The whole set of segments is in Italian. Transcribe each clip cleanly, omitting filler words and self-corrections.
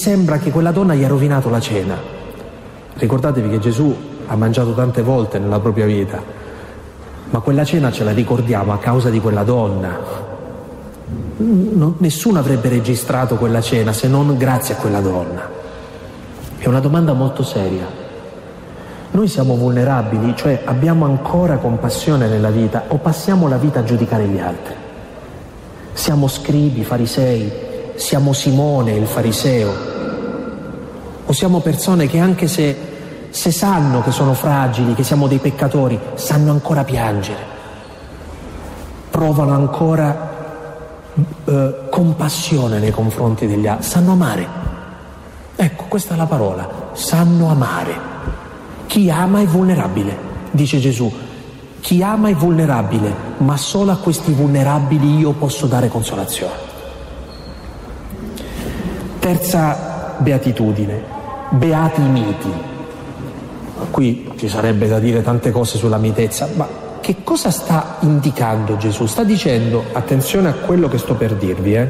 sembra che quella donna gli ha rovinato la cena. Ricordatevi che Gesù ha mangiato tante volte nella propria vita, ma quella cena ce la ricordiamo a causa di quella donna. Nessuno avrebbe registrato quella cena se non grazie a quella donna. È una domanda molto seria. Noi siamo vulnerabili, cioè abbiamo ancora compassione nella vita o passiamo la vita a giudicare gli altri? Siamo scribi, farisei, siamo Simone il fariseo, o siamo persone che anche se sanno che sono fragili, che siamo dei peccatori, sanno ancora piangere, provano ancora compassione nei confronti degli altri, sanno amare. Ecco, questa è la parola, sanno amare. Chi ama è vulnerabile, dice Gesù. Chi ama è vulnerabile, ma solo a questi vulnerabili io posso dare consolazione. Terza beatitudine, beati i miti. Qui ci sarebbe da dire tante cose sulla mitezza, ma che cosa sta indicando Gesù? Sta dicendo, attenzione a quello che sto per dirvi,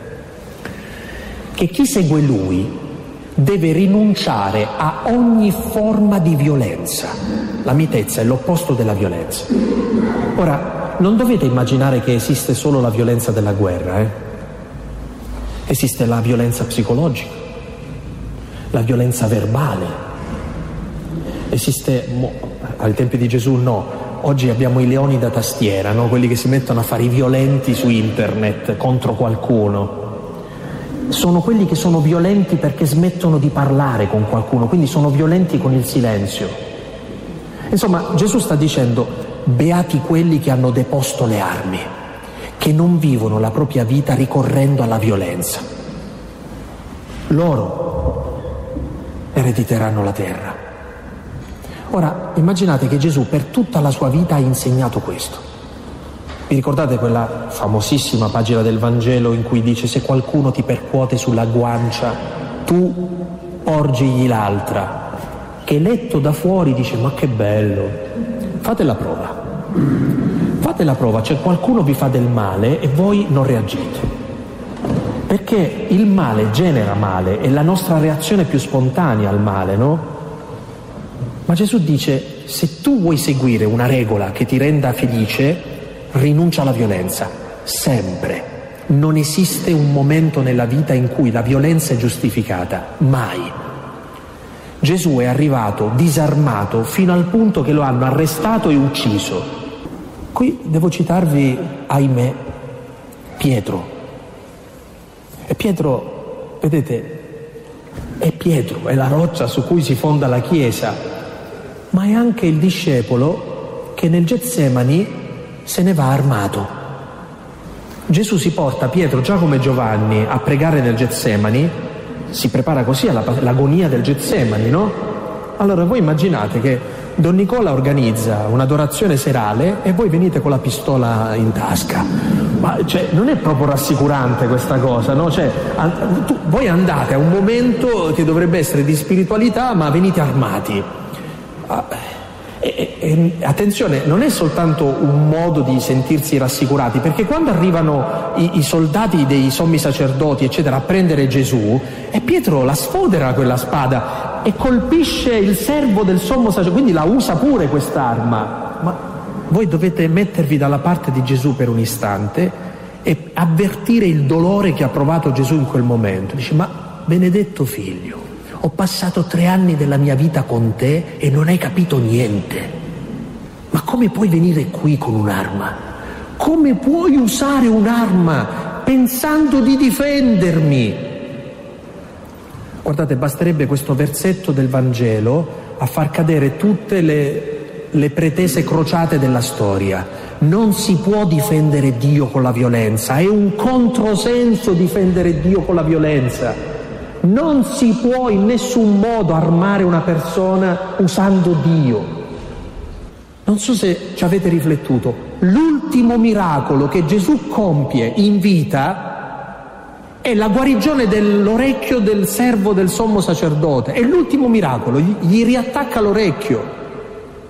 che chi segue Lui deve rinunciare a ogni forma di violenza. La mitezza è l'opposto della violenza. Ora, non dovete immaginare che esiste solo la violenza della guerra, Esiste la violenza psicologica, la violenza verbale. Esiste, ai tempi di Gesù no, oggi abbiamo i leoni da tastiera, no? Quelli che si mettono a fare i violenti su internet contro qualcuno. Sono quelli che sono violenti perché smettono di parlare con qualcuno, quindi sono violenti con il silenzio. Insomma, Gesù sta dicendo: beati quelli che hanno deposto le armi, che non vivono la propria vita ricorrendo alla violenza. Loro erediteranno la terra. Ora, immaginate che Gesù per tutta la sua vita ha insegnato questo. Vi ricordate quella famosissima pagina del Vangelo in cui dice: se qualcuno ti percuote sulla guancia, tu porgigli l'altra? Che letto da fuori dice: ma che bello! Fate la prova. Fate la prova, cioè qualcuno vi fa del male e voi non reagite. Perché il male genera male, è la nostra reazione più spontanea al male, no? Ma Gesù dice: se tu vuoi seguire una regola che ti renda felice, rinuncia alla violenza, sempre. Non esiste un momento nella vita in cui la violenza è giustificata, mai. Gesù è arrivato disarmato fino al punto che lo hanno arrestato e ucciso. Qui devo citarvi, ahimè, Pietro. E Pietro, vedete, è Pietro, è la roccia su cui si fonda la Chiesa, ma è anche il discepolo che nel Getsemani se ne va armato. Gesù si porta Pietro, Giacomo e Giovanni a pregare nel Getsemani, si prepara così all'agonia del Getsemani, no? Allora voi immaginate che Don Nicola organizza un'adorazione serale e voi venite con la pistola in tasca. Ma cioè, non è proprio rassicurante questa cosa, no? Cioè, voi andate a un momento che dovrebbe essere di spiritualità, ma venite armati. Attenzione, non è soltanto un modo di sentirsi rassicurati, perché quando arrivano i soldati dei sommi sacerdoti eccetera a prendere Gesù, e Pietro la sfodera quella spada e colpisce il servo del sommo sacerdote, quindi la usa pure quest'arma. Ma voi dovete mettervi dalla parte di Gesù per un istante e avvertire il dolore che ha provato Gesù in quel momento. Dice: ma benedetto figlio, ho passato 3 anni della mia vita con te e non hai capito niente. Ma come puoi venire qui con un'arma? Come puoi usare un'arma pensando di difendermi? Guardate, basterebbe questo versetto del Vangelo a far cadere tutte le pretese crociate della storia. Non si può difendere Dio con la violenza, è un controsenso difendere Dio con la violenza. Non si può in nessun modo armare una persona usando Dio. Non so se ci avete riflettuto, l'ultimo miracolo che Gesù compie in vita è la guarigione dell'orecchio del servo del sommo sacerdote. È l'ultimo miracolo, gli riattacca l'orecchio.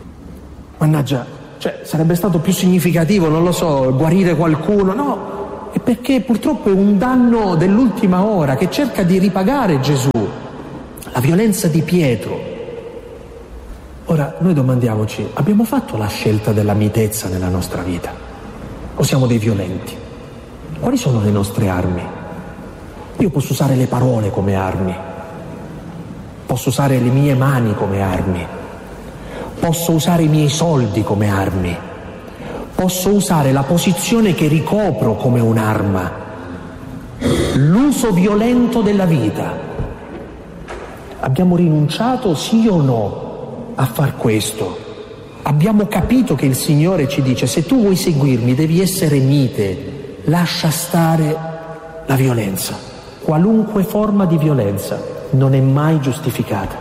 Mannaggia, cioè sarebbe stato più significativo, non lo so, guarire qualcuno. No, è perché purtroppo è un danno dell'ultima ora che cerca di ripagare Gesù, la violenza di Pietro. Ora, noi domandiamoci, abbiamo fatto la scelta della mitezza nella nostra vita? O siamo dei violenti? Quali sono le nostre armi? Io posso usare le parole come armi, posso usare le mie mani come armi, posso usare i miei soldi come armi, posso usare la posizione che ricopro come un'arma, l'uso violento della vita. Abbiamo rinunciato, sì o no, a far questo? Abbiamo capito che il Signore ci dice: se tu vuoi seguirmi devi essere mite, lascia stare la violenza. Qualunque forma di violenza non è mai giustificata.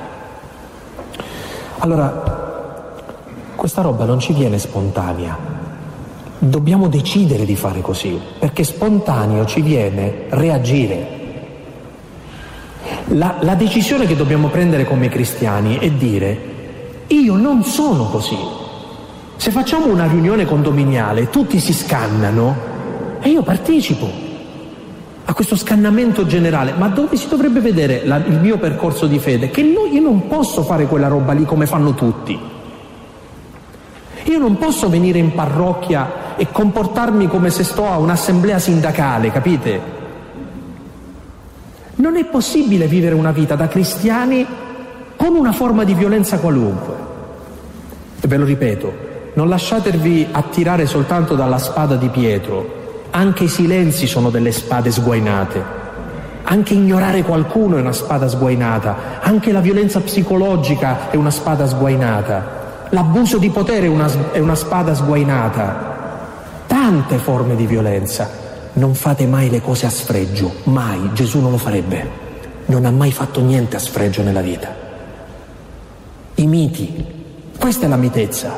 Allora, questa roba non ci viene spontanea, dobbiamo decidere di fare così, perché spontaneo ci viene reagire. La decisione che dobbiamo prendere come cristiani è dire: io non sono così. Se facciamo una riunione condominiale, tutti si scannano e io partecipo a questo scannamento generale. Ma dove si dovrebbe vedere il mio percorso di fede? Che io non posso fare quella roba lì come fanno tutti. Io non posso venire in parrocchia e comportarmi come se sto a un'assemblea sindacale, capite? Non è possibile vivere una vita da cristiani con una forma di violenza qualunque. E ve lo ripeto, non lasciatevi attirare soltanto dalla spada di Pietro, anche i silenzi sono delle spade sguainate, anche ignorare qualcuno è una spada sguainata, anche la violenza psicologica è una spada sguainata, l'abuso di potere è una spada sguainata, tante forme di violenza. Non fate mai le cose a sfregio, mai. Gesù non lo farebbe, non ha mai fatto niente a sfregio nella vita. I miti, questa è la mitezza.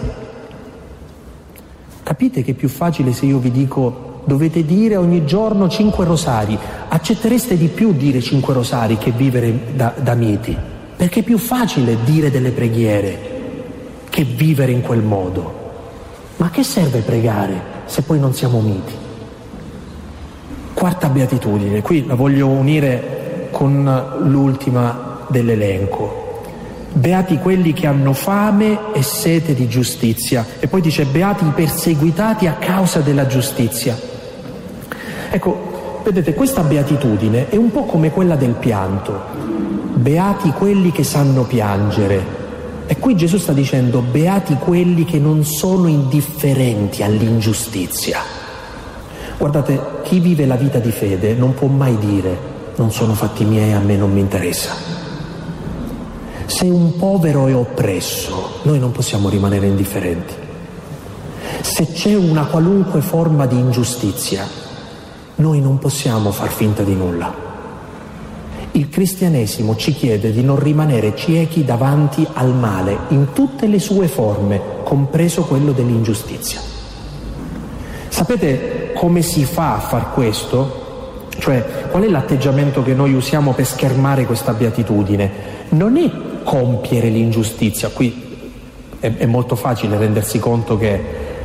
Capite che è più facile se io vi dico: dovete dire ogni giorno 5 rosari, accettereste di più dire 5 rosari che vivere da miti, perché è più facile dire delle preghiere che vivere in quel modo. Ma che serve pregare se poi non siamo miti? Quarta beatitudine, qui la voglio unire con l'ultima dell'elenco. Beati quelli che hanno fame e sete di giustizia. E poi dice: beati i perseguitati a causa della giustizia. Ecco, vedete, questa beatitudine è un po' come quella del pianto. Beati quelli che sanno piangere. E qui Gesù sta dicendo: beati quelli che non sono indifferenti all'ingiustizia. Guardate, chi vive la vita di fede non può mai dire: non sono fatti miei, a me non mi interessa. Se un povero è oppresso, noi non possiamo rimanere indifferenti. Se c'è una qualunque forma di ingiustizia, noi non possiamo far finta di nulla. Il cristianesimo ci chiede di non rimanere ciechi davanti al male in tutte le sue forme, compreso quello dell'ingiustizia. Sapete come si fa a far questo? Cioè, qual è l'atteggiamento che noi usiamo per schermare questa beatitudine? Non è compiere l'ingiustizia. Qui è molto facile rendersi conto che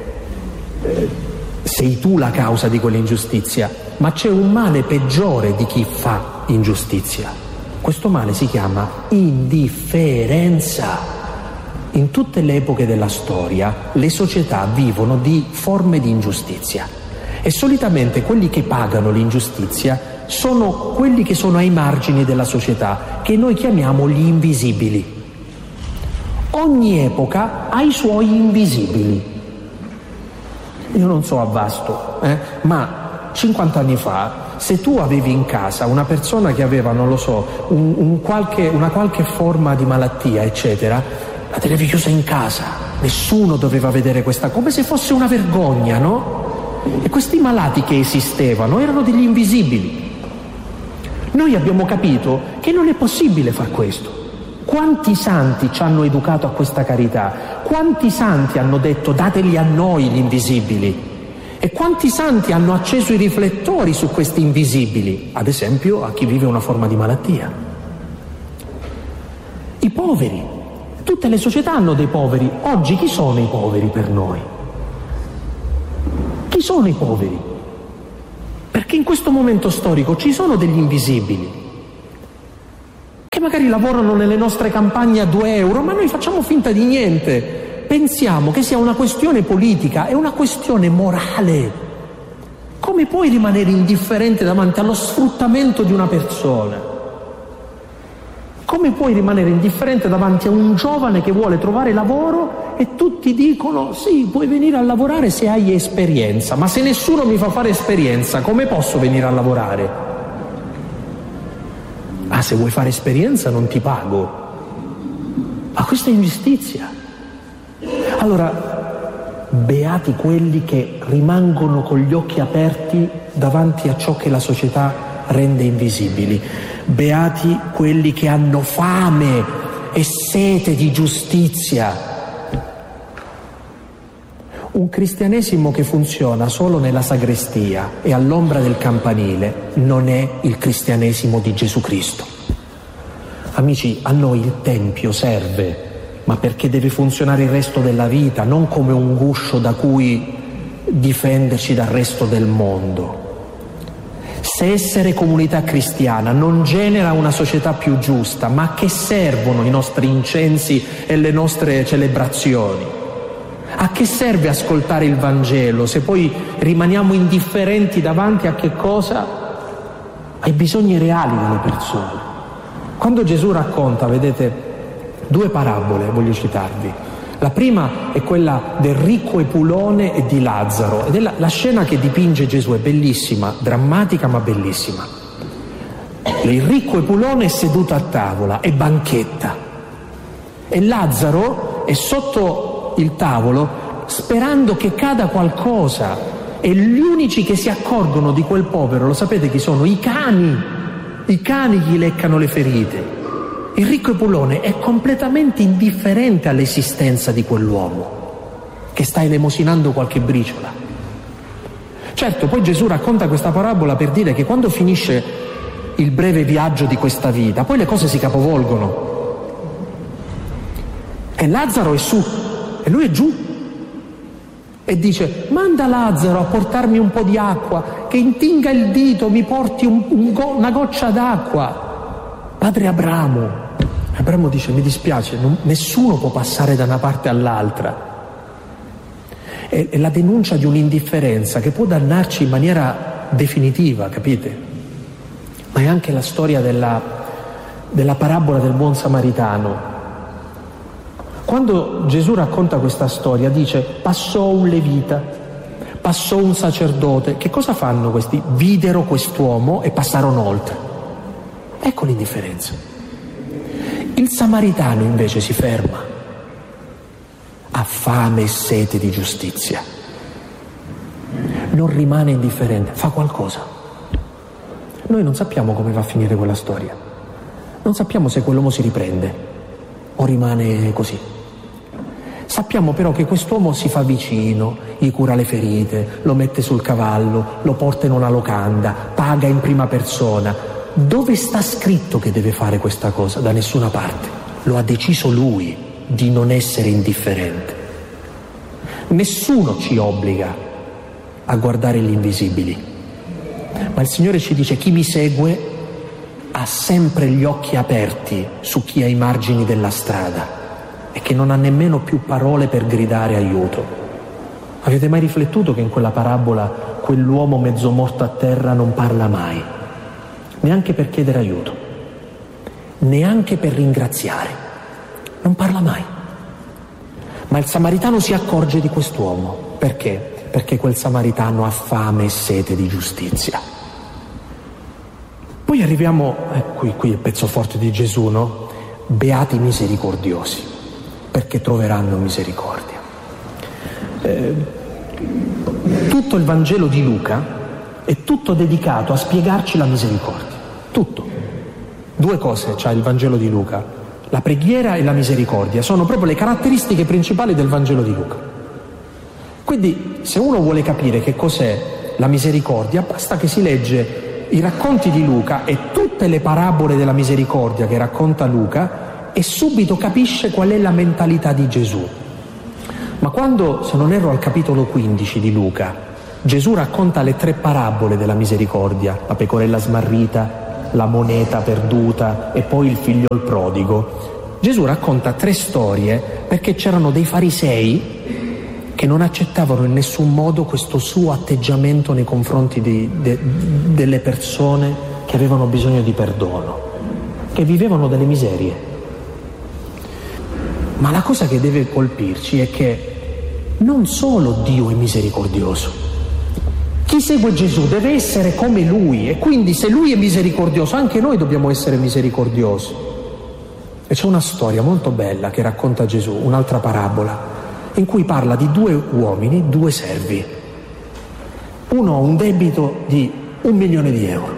sei tu la causa di quell'ingiustizia, ma c'è un male peggiore di chi fa ingiustizia. Questo male si chiama indifferenza. In tutte le epoche della storia le società vivono di forme di ingiustizia e solitamente quelli che pagano l'ingiustizia sono quelli che sono ai margini della società, che noi chiamiamo gli invisibili. Ogni epoca ha i suoi invisibili. Io non so a Vasto, ma 50 anni fa, se tu avevi in casa una persona che aveva, non lo so, una qualche forma di malattia, eccetera, la tenevi chiusa in casa, nessuno doveva vedere questa, come se fosse una vergogna, no? E questi malati che esistevano erano degli invisibili. Noi abbiamo capito che non è possibile far questo. Quanti santi ci hanno educato a questa carità? Quanti santi hanno detto: dateli a noi gli invisibili? E quanti santi hanno acceso i riflettori su questi invisibili? Ad esempio a chi vive una forma di malattia. I poveri. Tutte le società hanno dei poveri. Oggi chi sono i poveri per noi? Chi sono i poveri? Perché in questo momento storico ci sono degli invisibili che magari lavorano nelle nostre campagne a 2 euro, ma noi facciamo finta di niente. Pensiamo che sia una questione politica, è una questione morale. Come puoi rimanere indifferente davanti allo sfruttamento di una persona? Come puoi rimanere indifferente davanti a un giovane che vuole trovare lavoro e tutti dicono sì, puoi venire a lavorare se hai esperienza, ma se nessuno mi fa fare esperienza, come posso venire a lavorare? Ah, se vuoi fare esperienza non ti pago. Ma questa è ingiustizia. Allora, beati quelli che rimangono con gli occhi aperti davanti a ciò che la società rende invisibili. Beati quelli che hanno fame e sete di giustizia. Un cristianesimo che funziona solo nella sagrestia e all'ombra del campanile non è il cristianesimo di Gesù Cristo. Amici, a noi il Tempio serve, ma perché deve funzionare il resto della vita, non come un guscio da cui difenderci dal resto del mondo. Se essere comunità cristiana non genera una società più giusta, ma a che servono i nostri incensi e le nostre celebrazioni? A che serve ascoltare il Vangelo se poi rimaniamo indifferenti davanti a che cosa? Ai bisogni reali delle persone. Quando Gesù racconta, vedete, 2 parabole, voglio citarvi. La prima è quella del ricco Epulone e di Lazzaro, ed è la scena che dipinge Gesù, è bellissima, drammatica ma bellissima. Il ricco Epulone è seduto a tavola e banchetta, e Lazzaro è sotto il tavolo sperando che cada qualcosa, e gli unici che si accorgono di quel povero, lo sapete chi sono? I cani gli leccano le ferite. Il ricco Epulone è completamente indifferente all'esistenza di quell'uomo che sta elemosinando qualche briciola. Certo, poi Gesù racconta questa parabola per dire che quando finisce il breve viaggio di questa vita, poi le cose si capovolgono. E Lazzaro è su e lui è giù e dice: manda Lazzaro a portarmi un po' di acqua, che intinga il dito, mi porti una goccia d'acqua. Padre Abramo dice: mi dispiace, nessuno può passare da una parte all'altra. È la denuncia di un'indifferenza che può dannarci in maniera definitiva, capite? Ma è anche la storia della parabola del buon samaritano. Quando Gesù racconta questa storia dice: passò un levita, passò un sacerdote. Che cosa fanno questi? Videro quest'uomo e passarono oltre. Ecco l'indifferenza. Il samaritano invece si ferma, ha fame e sete di giustizia, non rimane indifferente, fa qualcosa. Noi non sappiamo come va a finire quella storia, non sappiamo se quell'uomo si riprende o rimane così. Sappiamo però che quest'uomo si fa vicino, gli cura le ferite, lo mette sul cavallo, lo porta in una locanda, paga in prima persona. Dove sta scritto che deve fare questa cosa? Da nessuna parte. Lo ha deciso lui di non essere indifferente. Nessuno ci obbliga a guardare gli invisibili, ma il Signore ci dice: chi mi segue ha sempre gli occhi aperti su chi è ai margini della strada e che non ha nemmeno più parole per gridare aiuto. Avete mai riflettuto che in quella parabola quell'uomo mezzo morto a terra non parla mai? Neanche per chiedere aiuto, neanche per ringraziare, non parla mai. Ma il samaritano si accorge di quest'uomo. Perché? Perché quel samaritano ha fame e sete di giustizia. Poi arriviamo, qui è il pezzo forte di Gesù, no? Beati i misericordiosi, perché troveranno misericordia. Tutto il Vangelo di Luca è tutto dedicato a spiegarci la misericordia. Tutto. 2 cose c'ha il Vangelo di Luca: la preghiera e la misericordia. Sono proprio le caratteristiche principali del Vangelo di Luca. Quindi, se uno vuole capire che cos'è la misericordia, basta che si legge i racconti di Luca e tutte le parabole della misericordia che racconta Luca e subito capisce qual è la mentalità di Gesù. Ma quando, se non erro al capitolo 15 di Luca, Gesù racconta le 3 parabole della misericordia, la pecorella smarrita, la moneta perduta e poi il figlio prodigo. Gesù racconta 3 storie perché c'erano dei farisei che non accettavano in nessun modo questo suo atteggiamento nei confronti delle persone che avevano bisogno di perdono, che vivevano delle miserie. Ma la cosa che deve colpirci è che non solo Dio è misericordioso. Chi segue Gesù deve essere come Lui, e quindi se Lui è misericordioso anche noi dobbiamo essere misericordiosi. E c'è una storia molto bella che racconta Gesù, un'altra parabola, in cui parla di 2 uomini, 2 servi. Uno ha un debito di 1 milione di euro.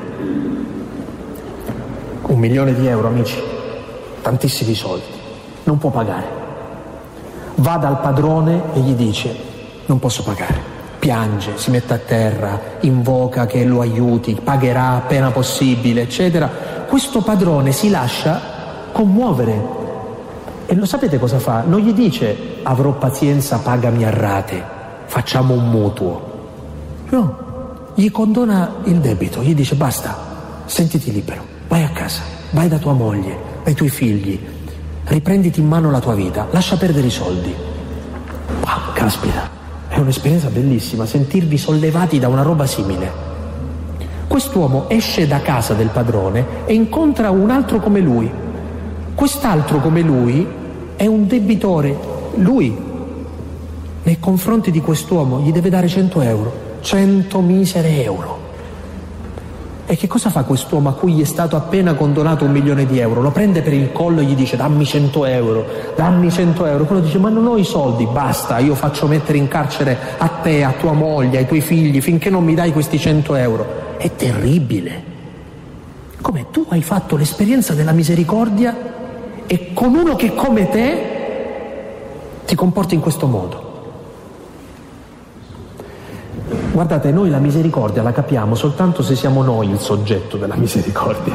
1 milione di euro, amici, tantissimi soldi, non può pagare. Va dal padrone e gli dice: non posso pagare. Piange, si mette a terra, invoca che lo aiuti, pagherà appena possibile, eccetera. Questo padrone si lascia commuovere e lo sapete cosa fa? Non gli dice: avrò pazienza, pagami a rate, facciamo un mutuo. No, gli condona il debito, gli dice: basta, sentiti libero, vai a casa, vai da tua moglie, dai tuoi figli, riprenditi in mano la tua vita, lascia perdere i soldi. Wow, caspita, è un'esperienza bellissima sentirvi sollevati da una roba simile. Quest'uomo esce da casa del padrone e incontra un altro come lui. Quest'altro come lui è un debitore. Lui, nei confronti di quest'uomo, gli deve dare 100 euro, 100 misere euro. E che cosa fa quest'uomo a cui gli è stato appena condonato 1 milione di euro? Lo prende per il collo e gli dice: dammi 100 euro, dammi 100 euro. Quello dice: ma non ho i soldi, basta, io faccio mettere in carcere a te, a tua moglie, ai tuoi figli, finché non mi dai questi 100 euro. È terribile. Come tu hai fatto l'esperienza della misericordia e con uno che come te ti comporti in questo modo. Guardate, noi la misericordia la capiamo soltanto se siamo noi il soggetto della misericordia.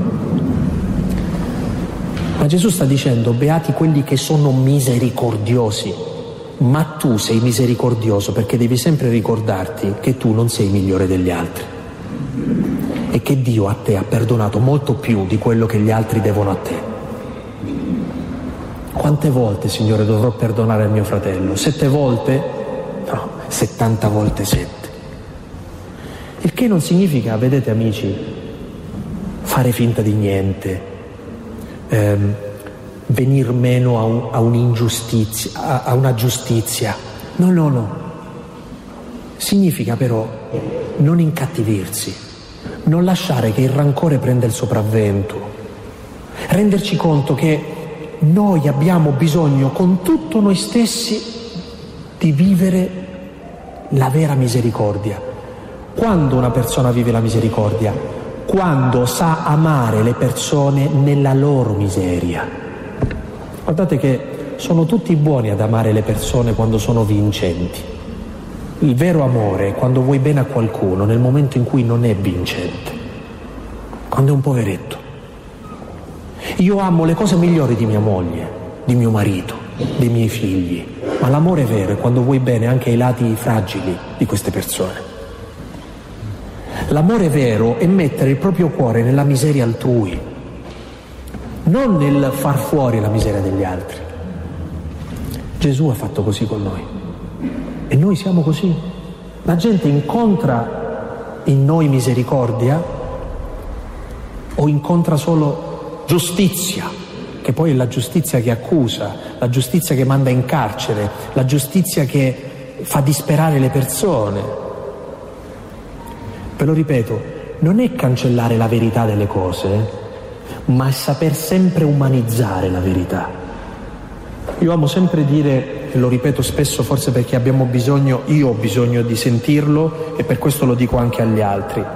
Ma Gesù sta dicendo: beati quelli che sono misericordiosi, ma tu sei misericordioso perché devi sempre ricordarti che tu non sei migliore degli altri e che Dio a te ha perdonato molto più di quello che gli altri devono a te. Quante volte, Signore, dovrò perdonare il mio fratello? 7 volte? No, 70 volte 7. Il che non significa, vedete amici, fare finta di niente, venir meno a un'ingiustizia, a una giustizia. No. Significa però non incattivirsi, non lasciare che il rancore prenda il sopravvento, renderci conto che noi abbiamo bisogno con tutto noi stessi di vivere la vera misericordia. Quando una persona vive la misericordia? Quando sa amare le persone nella loro miseria. Guardate che sono tutti buoni ad amare le persone quando sono vincenti. Il vero amore è quando vuoi bene a qualcuno nel momento in cui non è vincente, quando è un poveretto. Io amo le cose migliori di mia moglie, di mio marito, dei miei figli, ma l'amore vero è quando vuoi bene anche ai lati fragili di queste persone. L'amore vero è mettere il proprio cuore nella miseria altrui, non nel far fuori la miseria degli altri. Gesù ha fatto così con noi e noi siamo così. La gente incontra in noi misericordia o incontra solo giustizia, che poi è la giustizia che accusa, la giustizia che manda in carcere, la giustizia che fa disperare le persone. Ve lo ripeto, non è cancellare la verità delle cose, ma è saper sempre umanizzare la verità. Io amo sempre dire, e lo ripeto spesso forse perché io ho bisogno di sentirlo e per questo lo dico anche agli altri.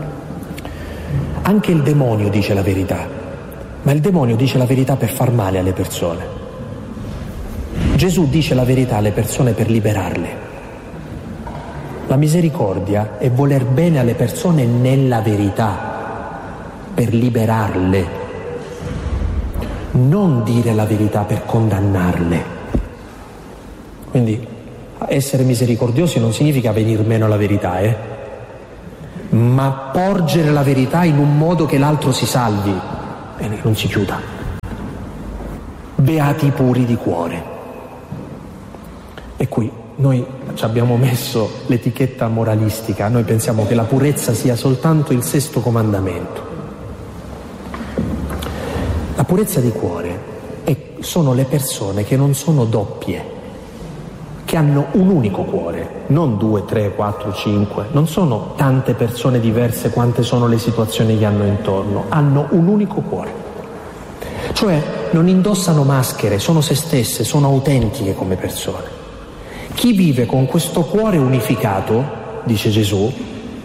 Anche il demonio dice la verità, ma il demonio dice la verità per far male alle persone. Gesù dice la verità alle persone per liberarle. La misericordia è voler bene alle persone nella verità, per liberarle, non dire la verità per condannarle. Quindi essere misericordiosi non significa venir meno alla verità, ma porgere la verità in un modo che l'altro si salvi e non si chiuda. Beati i puri di cuore. E qui noi ci abbiamo messo l'etichetta moralistica, noi pensiamo che la purezza sia soltanto il 6° comandamento. La purezza di cuore sono le persone che non sono doppie, che hanno un unico cuore, non 2, 3, 4, 5, non sono tante persone diverse quante sono le situazioni che hanno intorno, hanno un unico cuore. Cioè non indossano maschere, sono se stesse, sono autentiche come persone. Chi vive con questo cuore unificato, dice Gesù,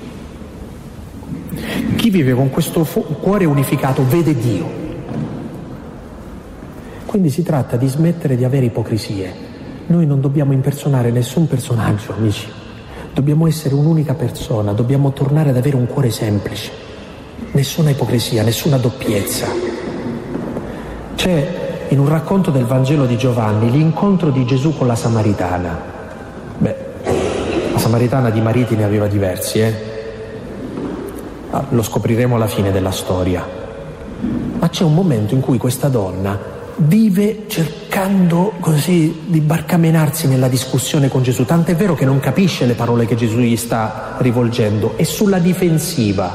chi vive con questo cuore unificato vede Dio. Quindi si tratta di smettere di avere ipocrisie. Noi non dobbiamo impersonare nessun personaggio, amici. Dobbiamo essere un'unica persona, dobbiamo tornare ad avere un cuore semplice. Nessuna ipocrisia, nessuna doppiezza. C'è in un racconto del Vangelo di Giovanni l'incontro di Gesù con la Samaritana. La Samaritana di mariti ne aveva diversi, lo scopriremo alla fine della storia. Ma c'è un momento in cui questa donna vive cercando così di barcamenarsi nella discussione con Gesù, tant'è vero che non capisce le parole che Gesù gli sta rivolgendo, è sulla difensiva.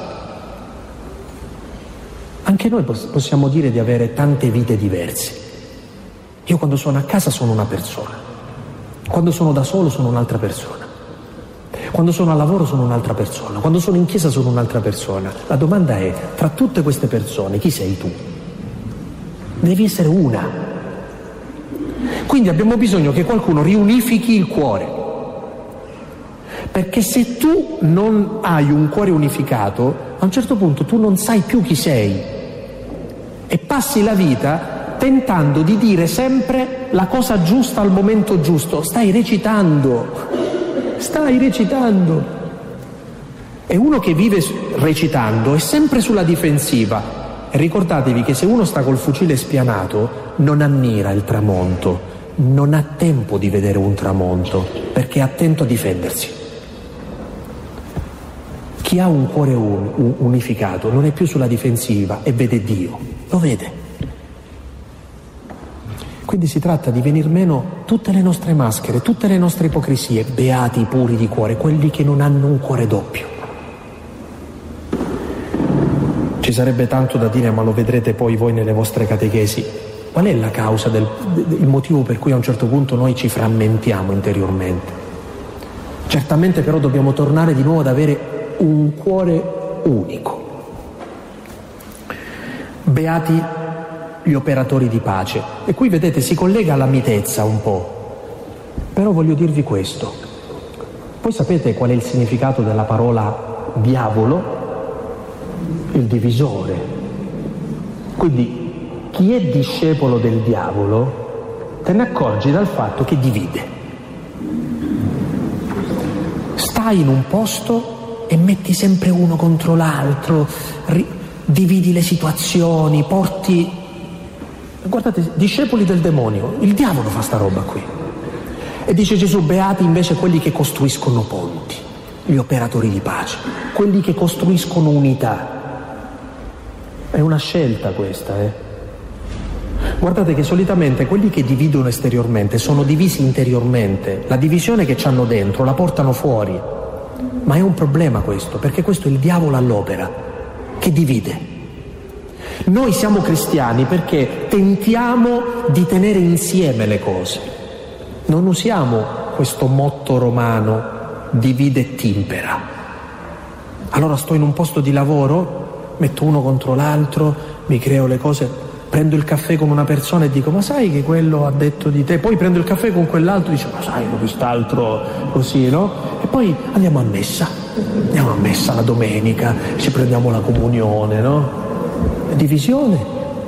Anche noi possiamo dire di avere tante vite diverse. Io quando sono a casa sono una persona, quando sono da solo sono un'altra persona, quando sono al lavoro sono un'altra persona, quando sono in chiesa sono un'altra persona. La domanda è, tra tutte queste persone chi sei tu? Devi essere una. Quindi abbiamo bisogno che qualcuno riunifichi il cuore, perché se tu non hai un cuore unificato, a un certo punto tu non sai più chi sei e passi la vita tentando di dire sempre la cosa giusta al momento giusto. Stai recitando. E uno che vive recitando è sempre sulla difensiva. E ricordatevi che se uno sta col fucile spianato non ammira il tramonto, non ha tempo di vedere un tramonto, perché è attento a difendersi. Chi ha un cuore unificato non è più sulla difensiva e vede Dio, lo vede. Quindi si tratta di venir meno tutte le nostre maschere, tutte le nostre ipocrisie. Beati i puri di cuore, quelli che non hanno un cuore doppio. Ci sarebbe tanto da dire, ma lo vedrete poi voi nelle vostre catechesi. Qual è la causa, il motivo per cui a un certo punto noi ci frammentiamo interiormente? Certamente però dobbiamo tornare di nuovo ad avere un cuore unico. Beati gli operatori di pace. E qui vedete si collega alla mitezza un po'. Però voglio dirvi questo. Voi sapete qual è il significato della parola diavolo? Il divisore. Quindi chi è discepolo del diavolo te ne accorgi dal fatto che divide. Stai in un posto e metti sempre uno contro l'altro, dividi le situazioni, porti... Guardate, discepoli del demonio, il diavolo fa sta roba qui. E dice Gesù, beati invece quelli che costruiscono ponti, gli operatori di pace, quelli che costruiscono unità. È una scelta questa, Guardate che solitamente quelli che dividono esteriormente sono divisi interiormente. La divisione che c'hanno dentro la portano fuori. Ma è un problema questo, perché questo è il diavolo all'opera, che divide. Noi siamo cristiani perché tentiamo di tenere insieme le cose. Non usiamo questo motto romano, divide et impera. Allora sto in un posto di lavoro, metto uno contro l'altro, mi creo le cose, prendo il caffè con una persona e dico ma sai che quello ha detto di te, poi prendo il caffè con quell'altro e dico ma sai quest'altro così, no? E poi andiamo a messa la domenica, ci prendiamo la comunione, no? Divisione.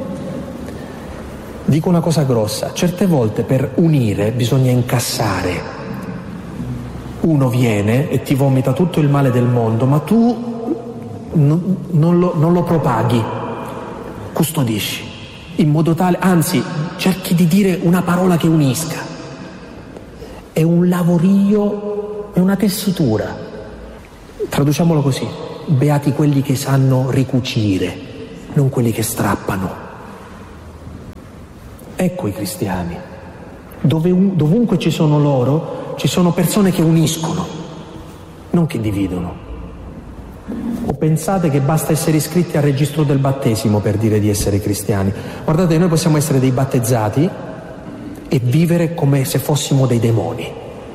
Dico una cosa grossa, certe volte per unire bisogna incassare. Uno viene e ti vomita tutto il male del mondo, ma tu non lo propaghi, custodisci, in modo tale, anzi cerchi di dire una parola che unisca. è un lavorio, è una tessitura. Traduciamolo così: beati quelli che sanno ricucire, non quelli che strappano. Ecco i cristiani. Dovunque ci sono loro, ci sono persone che uniscono, non che dividono. O pensate che basta essere iscritti al registro del battesimo per dire di essere cristiani? Guardate, noi possiamo essere dei battezzati e vivere come se fossimo dei demoni.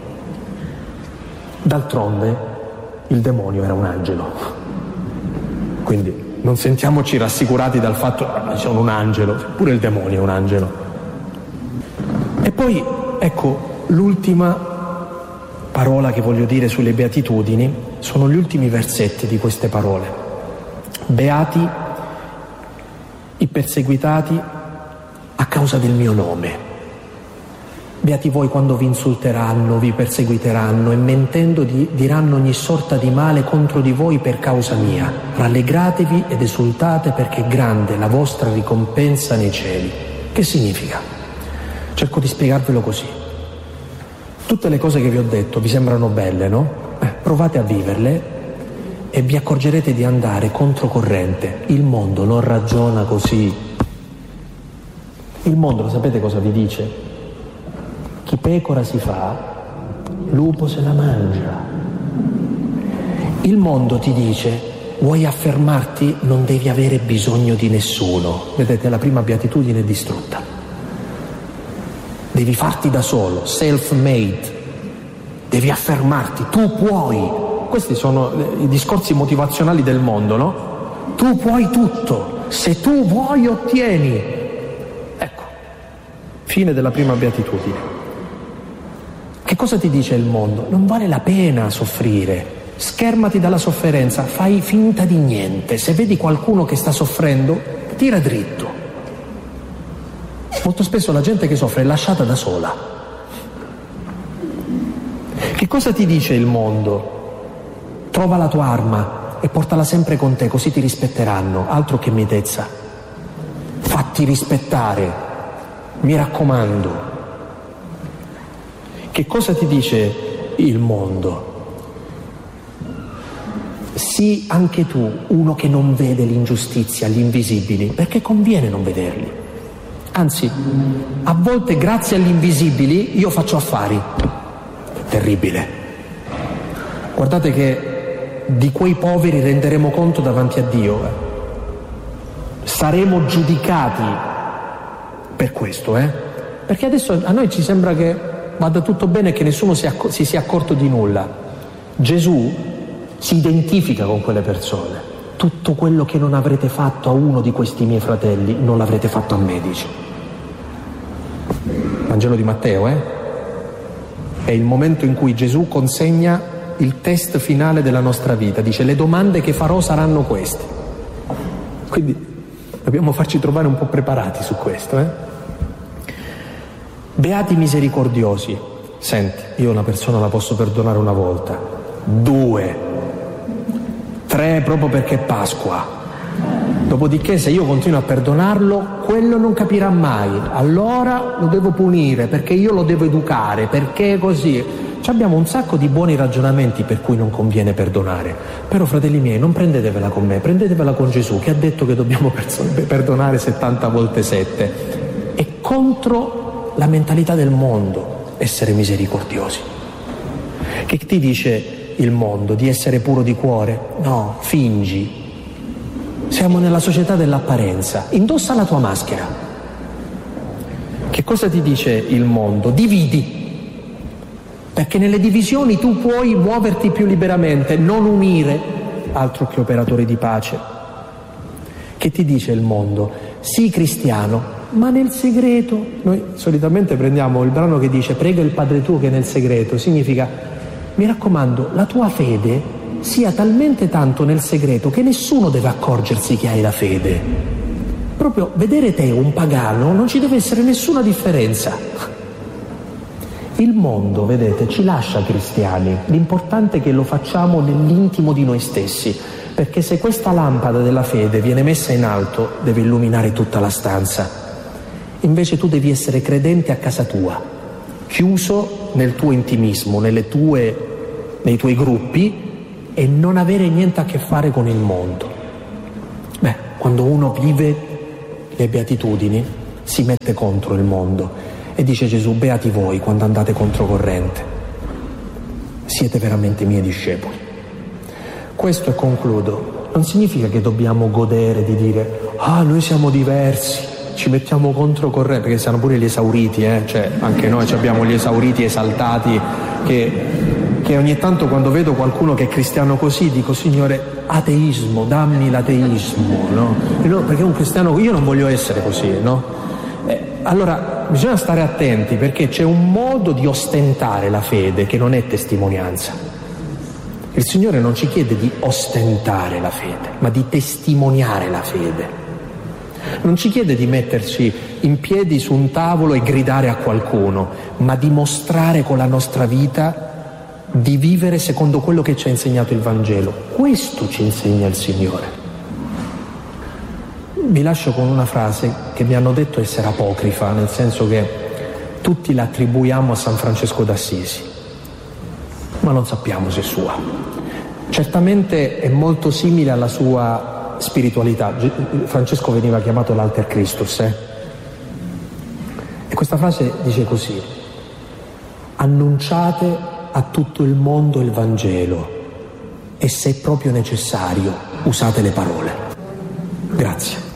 D'altronde il demonio era un angelo, quindi non sentiamoci rassicurati dal fatto che sono un angelo, pure il demonio è un angelo. E poi ecco l'ultima parola che voglio dire sulle beatitudini, sono gli ultimi versetti di queste parole. Beati i perseguitati a causa del mio nome. Beati voi quando vi insulteranno, vi perseguiteranno e mentendo diranno ogni sorta di male contro di voi per causa mia. Rallegratevi ed esultate perché è grande la vostra ricompensa nei cieli. Che significa? Cerco di spiegarvelo così. Tutte le cose che vi ho detto vi sembrano belle, no? Provate a viverle e vi accorgerete di andare controcorrente. Il mondo non ragiona così. Il mondo, lo sapete cosa vi dice? Chi pecora si fa, lupo se la mangia. Il mondo ti dice: vuoi affermarti, non devi avere bisogno di nessuno. Vedete, la prima beatitudine è distrutta. Devi farti da solo, self-made. Devi affermarti, tu puoi. Questi sono i discorsi motivazionali del mondo, no? Tu puoi tutto, se tu vuoi ottieni. Ecco, fine della prima beatitudine. Che cosa ti dice il mondo? Non vale la pena soffrire, schermati dalla sofferenza, fai finta di niente. Se vedi qualcuno che sta soffrendo, tira dritto. Molto spesso la gente che soffre è lasciata da sola. Che cosa ti dice il mondo? Trova la tua arma e portala sempre con te, così ti rispetteranno. Altro che mitezza. Fatti rispettare, mi raccomando. Che cosa ti dice il mondo? Sii anche tu uno che non vede l'ingiustizia, gli invisibili, perché conviene non vederli. Anzi, a volte grazie agli invisibili io faccio affari. Terribile. Guardate che di quei poveri renderemo conto davanti a Dio. Saremo giudicati per questo, Perché adesso a noi ci sembra che vada tutto bene e che nessuno si sia accorto di nulla. Gesù si identifica con quelle persone. Tutto quello che non avrete fatto a uno di questi miei fratelli non l'avrete fatto a me, dice. Vangelo di Matteo, È il momento in cui Gesù consegna il test finale della nostra vita. Dice: le domande che farò saranno queste. Quindi dobbiamo farci trovare un po' preparati su questo, Beati misericordiosi. Senti, io una persona la posso perdonare una volta, 2, 3 proprio perché è Pasqua. Dopodiché se io continuo a perdonarlo, quello non capirà mai. Allora lo devo punire perché io lo devo educare, perché così. Abbiamo un sacco di buoni ragionamenti per cui non conviene perdonare. Però, fratelli miei, non prendetevela con me, prendetevela con Gesù, che ha detto che dobbiamo perdonare 70 volte 7. È contro la mentalità del mondo essere misericordiosi. Che ti dice il mondo? Di essere puro di cuore? No, fingi. Siamo nella società dell'apparenza. Indossa la tua maschera. Che cosa ti dice il mondo? Dividi. Perché nelle divisioni tu puoi muoverti più liberamente, non unire, altro che operatori di pace. Che ti dice il mondo? Sii cristiano, ma nel segreto. Noi solitamente prendiamo il brano che dice: prega il Padre tuo che è nel segreto. Significa: mi raccomando, la tua fede sia talmente tanto nel segreto che nessuno deve accorgersi che hai la fede. Proprio vedere te un pagano non ci deve essere nessuna differenza. Il mondo, vedete, ci lascia cristiani. L'importante è che lo facciamo nell'intimo di noi stessi, perché se questa lampada della fede viene messa in alto deve illuminare tutta la stanza. Invece tu devi essere credente a casa tua, chiuso nel tuo intimismo, nei tuoi gruppi, e non avere niente a che fare con il mondo. Beh, quando uno vive le beatitudini si mette contro il mondo e dice Gesù: beati voi quando andate controcorrente, siete veramente miei discepoli. Questo, e concludo, non significa che dobbiamo godere di dire noi siamo diversi, ci mettiamo controcorrente, perché siamo pure gli esauriti, cioè anche noi abbiamo gli esauriti esaltati che ogni tanto, quando vedo qualcuno che è cristiano così, dico: Signore, ateismo, dammi l'ateismo, no? Perché un cristiano, io non voglio essere così, no? Allora bisogna stare attenti, perché c'è un modo di ostentare la fede che non è testimonianza. Il Signore non ci chiede di ostentare la fede, ma di testimoniare la fede. Non ci chiede di metterci in piedi su un tavolo e gridare a qualcuno, ma di mostrare con la nostra vita di vivere secondo quello che ci ha insegnato il Vangelo. Questo ci insegna il Signore. Vi lascio con una frase che mi hanno detto essere apocrifa, nel senso che tutti la attribuiamo a San Francesco d'Assisi, ma non sappiamo se è sua. Certamente è molto simile alla sua spiritualità. Francesco veniva chiamato l'Alter Christus, E questa frase dice così: annunciate a tutto il mondo il Vangelo e, se è proprio necessario, usate le parole. Grazie.